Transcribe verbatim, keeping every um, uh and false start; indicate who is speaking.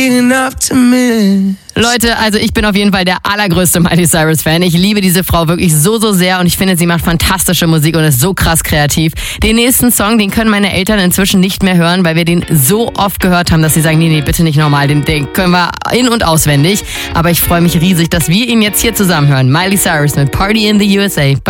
Speaker 1: Leute, also ich bin auf jeden Fall der allergrößte Miley Cyrus-Fan. Ich liebe diese Frau wirklich so, so sehr und ich finde, sie macht fantastische Musik und ist so krass kreativ. Den nächsten Song, den können meine Eltern inzwischen nicht mehr hören, weil wir den so oft gehört haben, dass sie sagen, nee, nee, bitte nicht nochmal, den, den können wir in- und auswendig. Aber ich freue mich riesig, dass wir ihn jetzt hier zusammen hören. Miley Cyrus mit Party in the U S A.